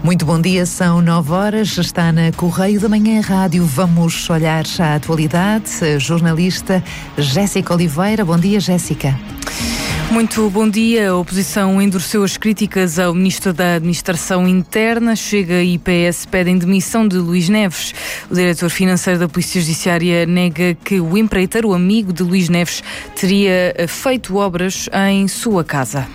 Muito bom dia, são 9 horas, está na Correio da Manhã Rádio. Vamos olhar à atualidade. A jornalista Jéssica Oliveira. Bom dia, Jéssica. Muito bom dia. A oposição endureceu as críticas ao Ministro da Administração Interna. Chega e PS pedem demissão de Luís Neves. O diretor financeiro da Polícia Judiciária nega que o empreiteiro amigo de Luís Neves teria feito obras em sua casa.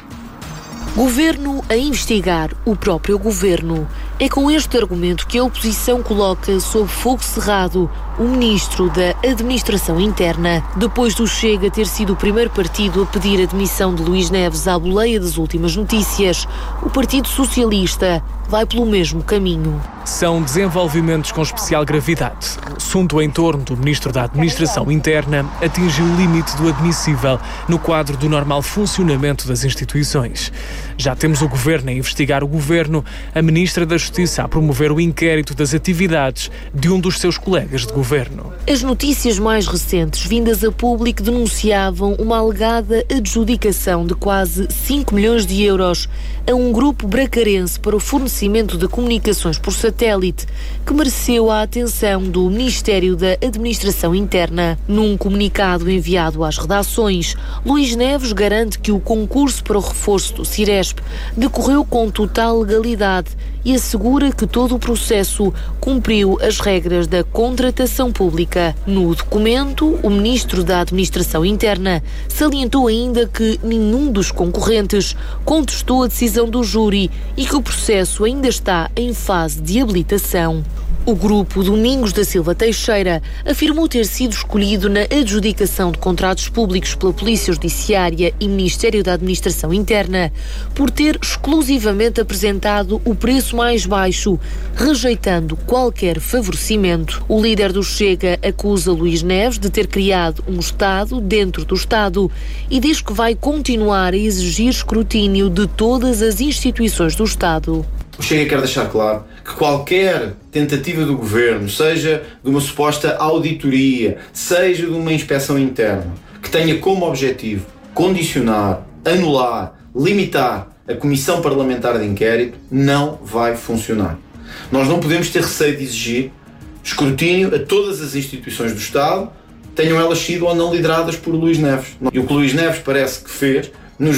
Governo a investigar o próprio governo. É com este argumento que a oposição coloca sob fogo cerrado o Ministro da Administração Interna, depois do Chega ter sido o primeiro partido a pedir a demissão de Luís Neves à boleia das últimas notícias. O Partido Socialista vai pelo mesmo caminho. São desenvolvimentos com especial gravidade. O assunto em torno do Ministro da Administração Interna atinge o limite do admissível no quadro do normal funcionamento das instituições. Já temos o Governo a investigar o Governo, a Ministra da Justiça a promover o inquérito das atividades de um dos seus colegas de Governo. As notícias mais recentes, vindas a público, denunciavam uma alegada adjudicação de quase 5 milhões de euros a um grupo bracarense para o fornecimento de comunicações por satélite, que mereceu a atenção do Ministério da Administração Interna. Num comunicado enviado às redações, Luís Neves garante que o concurso para o reforço do Ciresp decorreu com total legalidade e assegura que todo o processo cumpriu as regras da contratação pública. No documento, o Ministro da Administração Interna salientou ainda que nenhum dos concorrentes contestou a decisão do júri e que o processo ainda está em fase de habilitação. O grupo Domingos da Silva Teixeira afirmou ter sido escolhido na adjudicação de contratos públicos pela Polícia Judiciária e Ministério da Administração Interna por ter exclusivamente apresentado o preço mais baixo, rejeitando qualquer favorecimento. O líder do Chega acusa Luís Neves de ter criado um Estado dentro do Estado e diz que vai continuar a exigir escrutínio de todas as instituições do Estado. O Chega quer deixar claro que qualquer tentativa do Governo, seja de uma suposta auditoria, seja de uma inspeção interna, que tenha como objetivo condicionar, anular, limitar a Comissão Parlamentar de Inquérito, não vai funcionar. Nós não podemos ter receio de exigir escrutínio a todas as instituições do Estado, tenham elas sido ou não lideradas por Luís Neves. E o que Luís Neves parece que fez, nas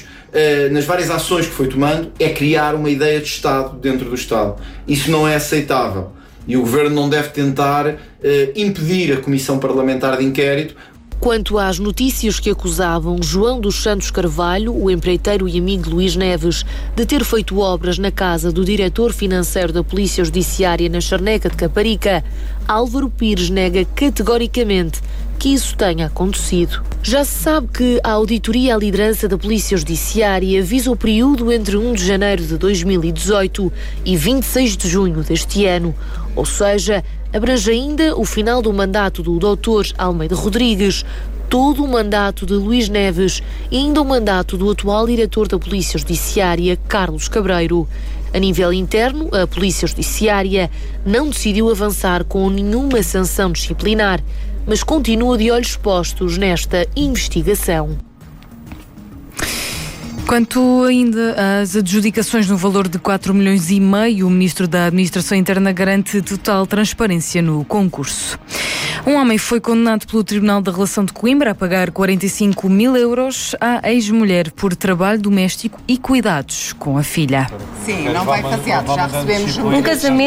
várias ações que foi tomando, é criar uma ideia de Estado dentro do Estado. Isso não é aceitável. E o Governo não deve tentar impedir a Comissão Parlamentar de Inquérito. Quanto às notícias que acusavam João dos Santos Carvalho, o empreiteiro e amigo de Luís Neves, de ter feito obras na casa do diretor financeiro da Polícia Judiciária na Charneca de Caparica, Álvaro Pires nega categoricamente que isso tenha acontecido. Já se sabe que a auditoria à liderança da Polícia Judiciária visa o período entre 1 de janeiro de 2018 e 26 de junho deste ano, ou seja, abrange ainda o final do mandato do Dr. Almeida Rodrigues, todo o mandato de Luís Neves e ainda o mandato do atual diretor da Polícia Judiciária, Carlos Cabreiro. A nível interno, a Polícia Judiciária não decidiu avançar com nenhuma sanção disciplinar, mas continua de olhos postos nesta investigação. Quanto ainda às adjudicações no valor de 4,5 milhões, o Ministro da Administração Interna garante total transparência no concurso. Um homem foi condenado pelo Tribunal da Relação de Coimbra a pagar 45 mil euros à ex-mulher por trabalho doméstico e cuidados com a filha. Sim, não vai faseado, já recebemos um casamento.